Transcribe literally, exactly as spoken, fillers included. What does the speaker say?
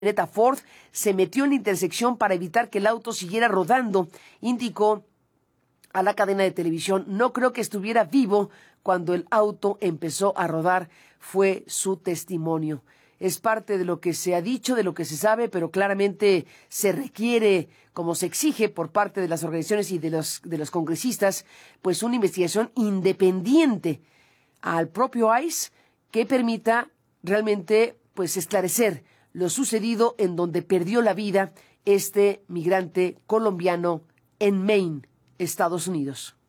camioneta Ford se metió en la intersección para evitar que el auto siguiera rodando, indicó a la cadena de televisión. No creo que estuviera vivo cuando el auto empezó a rodar, fue su testimonio. Es parte de lo que se ha dicho, de lo que se sabe, pero claramente se requiere, como se exige por parte de las organizaciones y de los, de los congresistas, pues una investigación independiente al propio I C E que permita realmente pues esclarecer lo sucedido en donde perdió la vida este migrante colombiano en Maine, Estados Unidos.